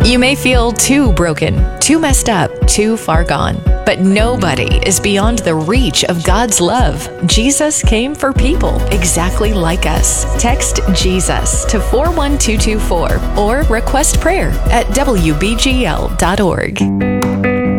You may feel too broken, too messed up, too far gone. But nobody is beyond the reach of God's love. Jesus came for people exactly like us. Text Jesus to 41224 or request prayer at WBGL.org.